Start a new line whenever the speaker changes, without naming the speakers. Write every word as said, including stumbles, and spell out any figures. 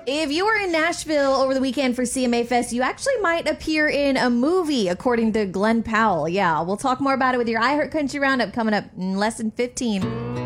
If you were in Nashville over the weekend for C M A Fest, you actually might appear in a movie, according to Glenn Powell. Yeah, we'll talk more about it with your iHeart Country Roundup coming up in less than fifteen.